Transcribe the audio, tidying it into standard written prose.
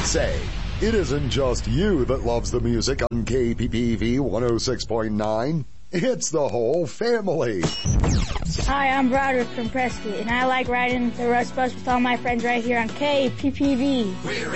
say, it isn't just you that loves the music on KPPV 106.9. It's the whole family. Hi, I'm Broderick from Prescott, and I like riding the Rush Bus with all my friends right here on KPPV. We're